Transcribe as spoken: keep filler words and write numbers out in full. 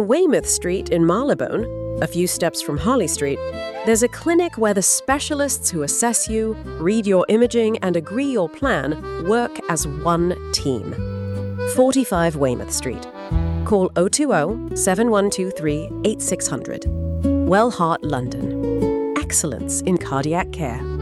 On Weymouth Street in Marylebone, a few steps from Harley Street, there's a clinic where the specialists who assess you, read your imaging, and agree your plan work as one team. forty-five Weymouth Street. Call oh two oh, seven one two three, eight six zero zero. Wellheart London. Excellence in cardiac care.